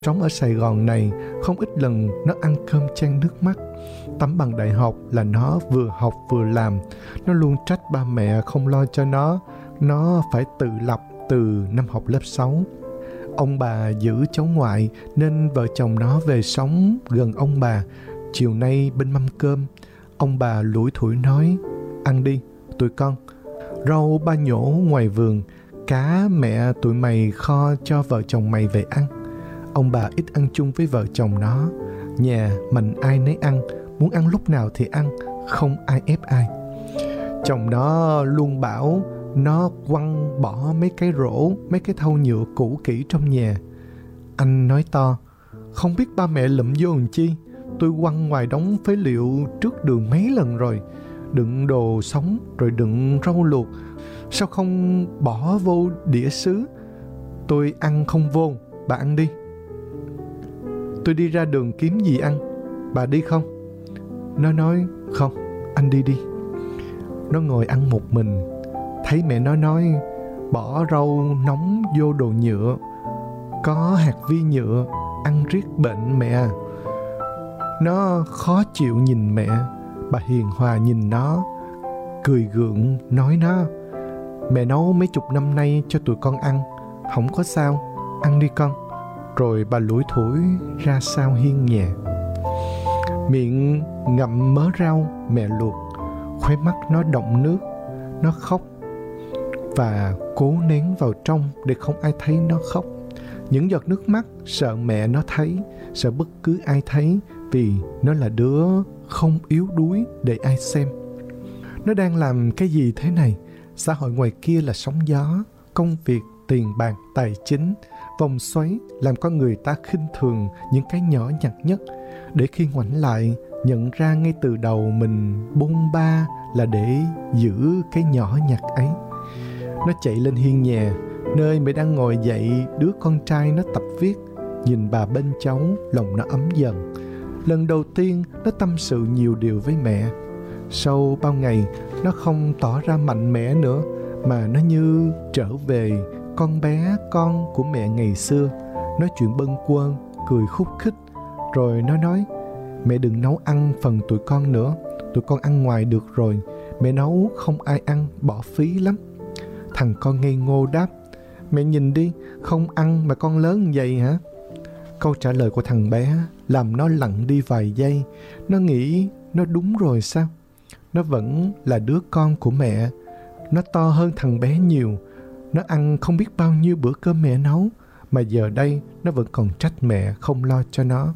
Sống ở Sài Gòn này, không ít lần nó ăn cơm chan nước mắt. Tấm bằng đại học là nó vừa học vừa làm. Nó luôn trách ba mẹ không lo cho nó phải tự lập từ năm học lớp 6. Ông bà giữ cháu ngoại nên vợ chồng nó về sống gần ông bà. Chiều nay bên mâm cơm, ông bà lủi thủi nói: ăn đi, tụi con. Rau ba nhổ ngoài vườn, cá mẹ tụi mày kho cho vợ chồng mày về ăn. Ông bà ít ăn chung với vợ chồng nó. Nhà mình ai nấy ăn, muốn ăn lúc nào thì ăn, không ai ép ai. Chồng nó luôn bảo nó quăng bỏ mấy cái rổ, mấy cái thau nhựa cũ kỹ trong nhà. Anh nói to: không biết ba mẹ lụm vô làm chi, tôi quăng ngoài đống phế liệu trước đường mấy lần rồi. Đựng đồ sống rồi đựng rau luộc, sao không bỏ vô đĩa sứ? Tôi ăn không vô, bà ăn đi. Tôi đi ra đường kiếm gì ăn, bà đi không? Nó nói: không, anh đi đi. Nó ngồi ăn một mình. Thấy mẹ nó nói bỏ rau nóng vô đồ nhựa, có hạt vi nhựa, ăn riết bệnh mẹ à. Nó khó chịu nhìn mẹ. Bà hiền hòa nhìn nó, cười gượng nói nó: mẹ nấu mấy chục năm nay cho tụi con ăn, không có sao, ăn đi con. Rồi bà lủi thủi ra sau hiên nhà. Miệng ngậm mớ rau mẹ luộc, khóe mắt nó đọng nước. Nó khóc và cố nén vào trong để không ai thấy nó khóc. Những giọt nước mắt sợ mẹ nó thấy, sợ bất cứ ai thấy, vì nó là đứa không yếu đuối để ai xem. Nó đang làm cái gì thế này? Xã hội ngoài kia là sóng gió, công việc, tiền bạc, tài chính, vòng xoáy làm con người ta khinh thường những cái nhỏ nhặt nhất, để khi ngoảnh lại nhận ra ngay từ đầu mình bôn ba là để giữ cái nhỏ nhặt ấy. Nó chạy lên hiên nhà, nơi mẹ đang ngồi dậy đứa con trai nó tập viết. Nhìn bà bên cháu, lòng nó ấm dần. Lần đầu tiên nó tâm sự nhiều điều với mẹ. Sau bao ngày, nó không tỏ ra mạnh mẽ nữa, mà nó như trở về con bé con của mẹ ngày xưa. Nói chuyện bâng quơ, cười khúc khích. Rồi nó nói: mẹ đừng nấu ăn phần tụi con nữa, tụi con ăn ngoài được rồi. Mẹ nấu không ai ăn, bỏ phí lắm. Thằng con ngây ngô đáp: mẹ nhìn đi, không ăn mà con lớn vậy hả? Câu trả lời của thằng bé làm nó lặng đi vài giây. Nó nghĩ nó đúng rồi sao? Nó vẫn là đứa con của mẹ. Nó to hơn thằng bé nhiều. Nó ăn không biết bao nhiêu bữa cơm mẹ nấu, mà giờ đây nó vẫn còn trách mẹ không lo cho nó.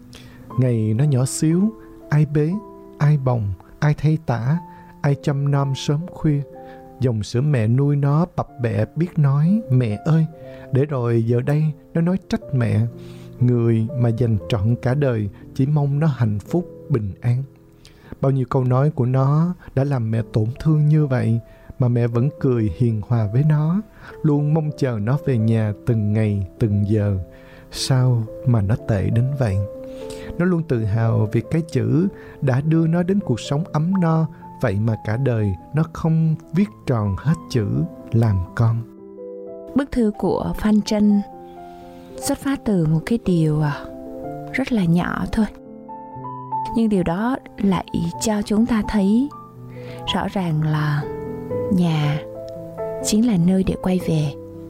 Ngày nó nhỏ xíu, ai bế, ai bồng, ai thay tã, ai chăm nom sớm khuya. Dòng sữa mẹ nuôi nó bập bẹ biết nói mẹ ơi, để rồi giờ đây nó nói trách mẹ, người mà dành trọn cả đời chỉ mong nó hạnh phúc, bình an. Bao nhiêu câu nói của nó đã làm mẹ tổn thương như vậy, mà mẹ vẫn cười hiền hòa với nó, luôn mong chờ nó về nhà từng ngày, từng giờ. Sao mà nó tệ đến vậy? Nó luôn tự hào vì cái chữ đã đưa nó đến cuộc sống ấm no, vậy mà cả đời nó không viết tròn hết chữ làm con. Bức thư của Phan Trân xuất phát từ một cái điều rất là nhỏ thôi, nhưng điều đó lại cho chúng ta thấy rõ ràng là nhà chính là nơi để quay về.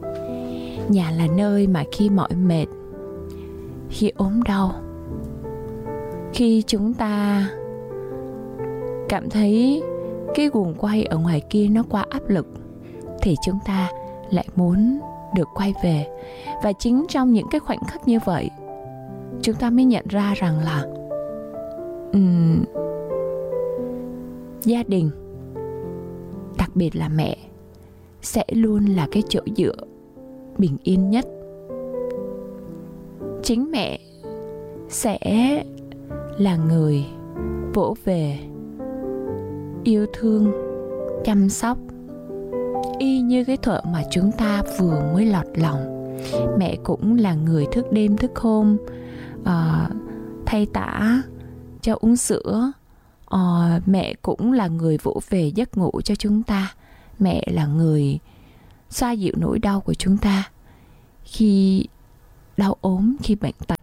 Nhà là nơi mà khi mỏi mệt, khi ốm đau, khi chúng ta cảm thấy cái guồng quay ở ngoài kia nó quá áp lực, thì chúng ta lại muốn được quay về. Và chính trong những cái khoảnh khắc như vậy, chúng ta mới nhận ra rằng là gia đình, đặc biệt là mẹ, sẽ luôn là cái chỗ dựa bình yên nhất. Chính mẹ sẽ là người vỗ về, yêu thương, chăm sóc, y như cái thuở mà chúng ta vừa mới lọt lòng. Mẹ cũng là người thức đêm thức hôm, thay tã cho uống sữa. Mẹ cũng là người vỗ về giấc ngủ cho chúng ta. Mẹ là người xoa dịu nỗi đau của chúng ta khi đau ốm, khi bệnh tật.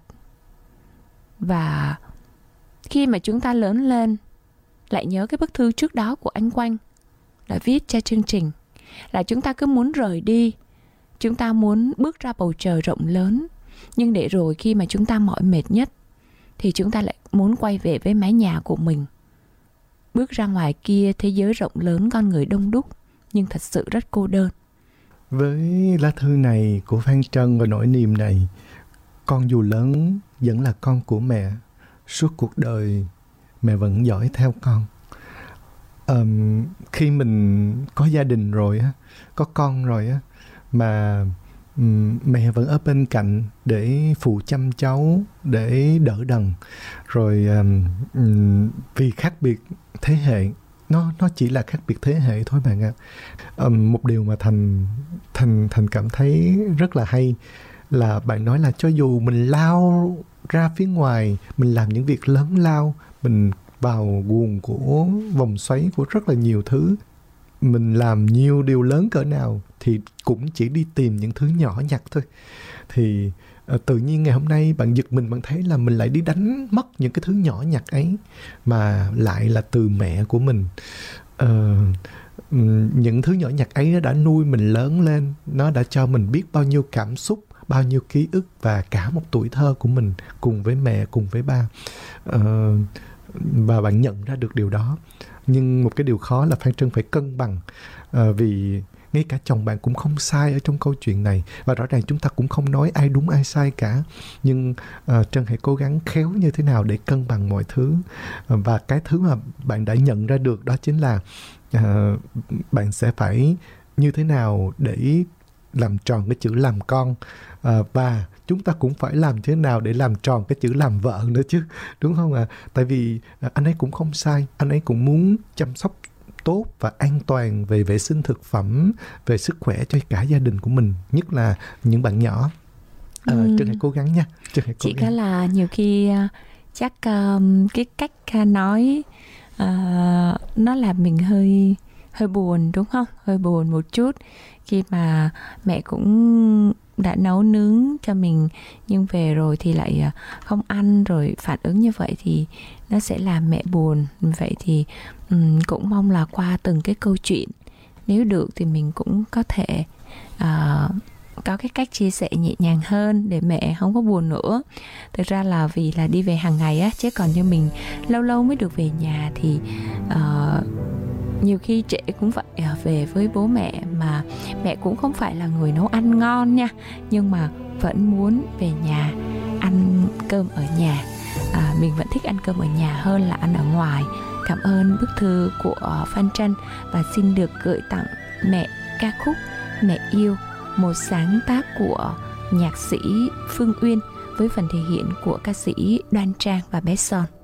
Và khi mà chúng ta lớn lên, lại nhớ cái bức thư trước đó của anh Quanh đã viết cho chương trình, là chúng ta cứ muốn rời đi, chúng ta muốn bước ra bầu trời rộng lớn, nhưng để rồi khi mà chúng ta mỏi mệt nhất thì chúng ta lại muốn quay về với mái nhà của mình. Bước ra ngoài kia, thế giới rộng lớn, con người đông đúc, nhưng thật sự rất cô đơn. Với lá thư này của Phan Trân và nỗi niềm này, con dù lớn vẫn là con của mẹ. Suốt cuộc đời mẹ vẫn dõi theo con. Khi mình có gia đình rồi á, có con rồi á, mà mẹ vẫn ở bên cạnh để phụ chăm cháu, để đỡ đần. Rồi vì khác biệt thế hệ, nó chỉ là khác biệt thế hệ thôi bạn ạ. Một điều mà Thành cảm thấy rất là hay là bạn nói là cho dù mình lao ra phía ngoài, mình làm những việc lớn lao, mình vào guồng của vòng xoáy của rất là nhiều thứ, mình làm nhiều điều lớn cỡ nào thì cũng chỉ đi tìm những thứ nhỏ nhặt thôi. Thì tự nhiên ngày hôm nay bạn giật mình, bạn thấy là mình lại đi đánh mất những cái thứ nhỏ nhặt ấy, mà lại là từ mẹ của mình. Những thứ nhỏ nhặt ấy nó đã nuôi mình lớn lên, nó đã cho mình biết bao nhiêu cảm xúc, bao nhiêu ký ức và cả một tuổi thơ của mình cùng với mẹ, cùng với ba. Và bạn nhận ra được điều đó. Nhưng một cái điều khó là Phan Trân phải cân bằng, vì ngay cả chồng bạn cũng không sai ở trong câu chuyện này, và rõ ràng chúng ta cũng không nói ai đúng ai sai cả. Nhưng Trân hãy cố gắng khéo như thế nào để cân bằng mọi thứ. Và cái thứ mà bạn đã nhận ra được đó chính là bạn sẽ phải như thế nào để làm tròn cái chữ làm con, và chúng ta cũng phải làm thế nào để làm tròn cái chữ làm vợ nữa chứ, đúng không ạ? Tại vì anh ấy cũng không sai, anh ấy cũng muốn chăm sóc tốt và an toàn về vệ sinh thực phẩm, về sức khỏe cho cả gia đình của mình, nhất là những bạn nhỏ. Trân hãy cố gắng nha. Chỉ có là nhiều khi chắc cái cách nói nó làm mình hơi buồn, đúng không? Hơi buồn một chút khi mà mẹ cũng đã nấu nướng cho mình, nhưng về rồi thì lại không ăn, rồi phản ứng như vậy thì nó sẽ làm mẹ buồn. Vậy thì cũng mong là qua từng cái câu chuyện, nếu được thì mình cũng có thể có cái cách chia sẻ nhẹ nhàng hơn để mẹ không có buồn nữa. Thực ra là vì là đi về hàng ngày á, chứ còn như mình lâu lâu mới được về nhà thì nhiều khi trễ cũng phải về với bố mẹ, mà mẹ cũng không phải là người nấu ăn ngon nha, nhưng mà vẫn muốn về nhà ăn cơm ở nhà. Mình vẫn thích ăn cơm ở nhà hơn là ăn ở ngoài. Cảm ơn bức thư của Phan Trân và xin được gửi tặng mẹ ca khúc Mẹ Yêu, một sáng tác của nhạc sĩ Phương Uyên với phần thể hiện của ca sĩ Đoan Trang và bé Son.